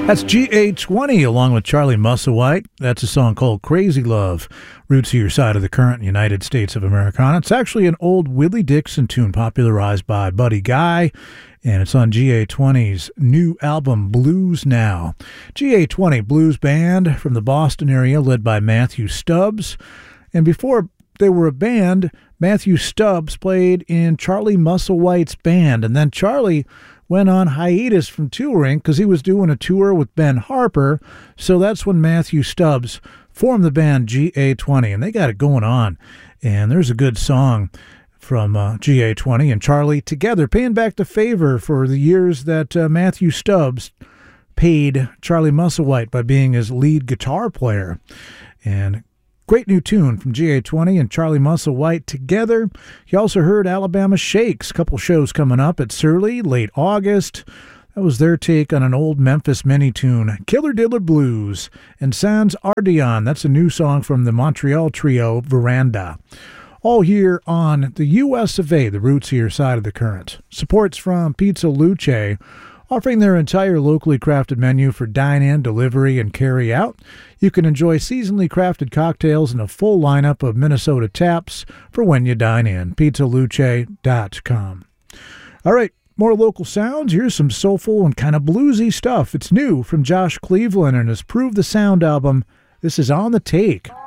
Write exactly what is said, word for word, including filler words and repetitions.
That's G A twenty along with Charlie Musselwhite. That's a song called Crazy Love, roots to your side of the current United States of Americana. It's actually an old Willie Dixon tune popularized by Buddy Guy, and it's on G A twenty's new album, Blues Now. G A twenty blues band from the Boston area led by Matthew Stubbs. And before they were a band, Matthew Stubbs played in Charlie Musselwhite's band, and then Charlie went on hiatus from touring because he was doing a tour with Ben Harper. So that's when Matthew Stubbs formed the band G A twenty, and they got it going on. And there's a good song from uh, G A twenty and Charlie together, paying back the favor for the years that uh, Matthew Stubbs paid Charlie Musselwhite by being his lead guitar player. And great new tune from G A twenty and Charlie Musselwhite together. You also heard Alabama Shakes, a couple shows coming up at Surly, late August. That was their take on an old Memphis mini tune, Killer Diddler Blues. And Sans Ardian, that's a new song from the Montreal trio Veranda. All here on the U S of A, the roots here side of the current. Supports from Pizza Luce, offering their entire locally crafted menu for dine-in, delivery, and carry-out. You can enjoy seasonally crafted cocktails and a full lineup of Minnesota taps for when you dine in. pizza luce dot com. All right, more local sounds. Here's some soulful and kind of bluesy stuff. It's new from Josh Cleveland and his Prove the Sound album. This is On the Take.